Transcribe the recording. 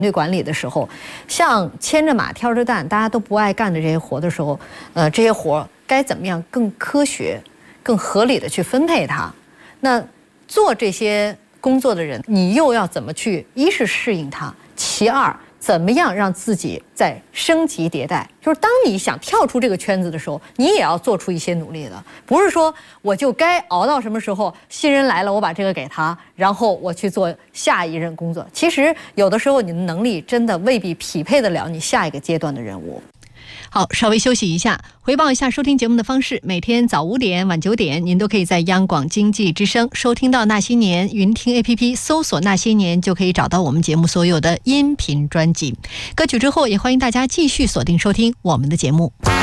队管理的时候，像牵着马挑着担，大家都不爱干的这些活的时候，这些活该怎么样更科学、更合理的去分配它？那做这些工作的人，你又要怎么去？一是适应它，其二，怎么样让自己在升级迭代？就是当你想跳出这个圈子的时候，你也要做出一些努力的，不是说我就该熬到什么时候新人来了，我把这个给他，然后我去做下一任工作。其实有的时候你的能力真的未必匹配得了你下一个阶段的任务。 好，稍微休息一下，回报一下收听节目的方式。每天早5点、晚9点，您都可以在央广经济之声收听到那些年，云听 APP 搜索那些年就可以找到我们节目所有的音频专辑。歌曲之后，也欢迎大家继续锁定收听我们的节目。